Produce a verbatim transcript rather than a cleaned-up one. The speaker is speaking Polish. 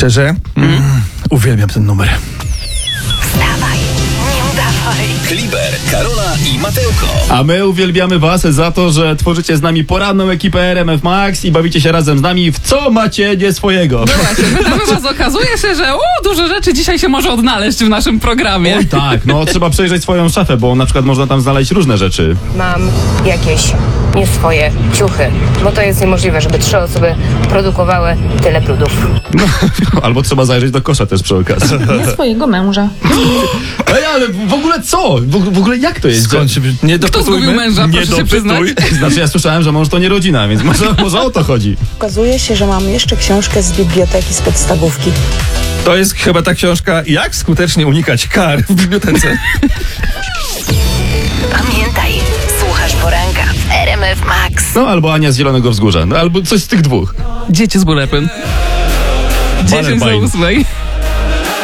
Szczerze? Mm. Uwielbiam ten numer. Wstawaj, nie udawaj. Kliber, Karola i Mateuko. A my uwielbiamy was za to, że tworzycie z nami poranną ekipę R M F Max i bawicie się razem z nami w co macie nie swojego. No właśnie, pytamy was, okazuje się, że o, dużo rzeczy dzisiaj się może odnaleźć w naszym programie. Oj tak, no trzeba przejrzeć swoją szafę, bo na przykład można tam znaleźć różne rzeczy. Mam jakieś nie swoje ciuchy, bo to jest niemożliwe, żeby trzy osoby produkowały tyle brudów. No, albo trzeba zajrzeć do kosza też przy okazji. Nie swojego męża. Ej, ale w ogóle co? W, w ogóle jak to jest? Skąd się... Nie Kto dopytujmy. zgubił męża, Nie proszę się przyznać? dopytuj. Znaczy ja słyszałem, że mąż to nie rodzina, więc może, może o to chodzi. Okazuje się, że mam jeszcze książkę z biblioteki z podstawówki. To jest chyba ta książka Jak skutecznie unikać kar w bibliotece. Pamiętaj, słuchasz poranka w R M F Max. No albo Ania z Zielonego Wzgórza, no albo coś z tych dwóch. Dzieci z bulepyn. dziesięć do Ballerbein. ósmej.